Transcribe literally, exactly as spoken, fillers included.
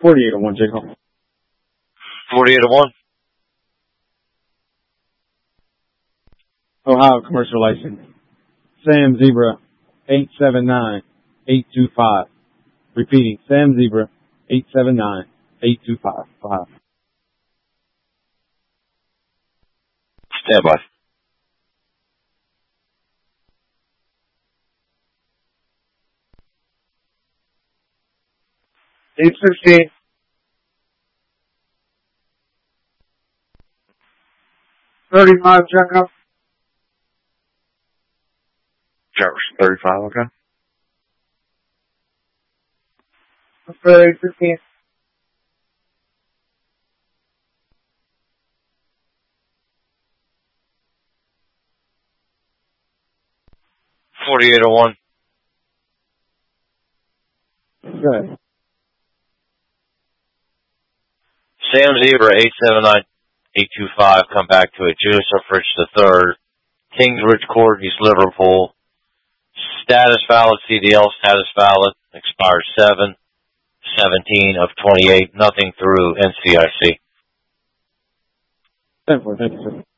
forty-eight oh one, Jacob. forty-eight oh one. Ohio commercial license. Sam Zebra, eight seven nine, eight two five. Repeating, Sam Zebra, eight seven nine, eight two five. Ohio. Stand by. eight fifteen. thirty-five, Jacob. Jefferson thirty-five, okay. For eight fifteen. forty-eight oh one. Good. Sam Zebra, eight seven nine, eight two five, come back to it. Joseph Rich the third. Kingsbridge Court, East Liverpool. Status valid, C D L status valid. Expired seven seventeen of twenty-eight. Nothing through N C I C. ten four, thank you, sir.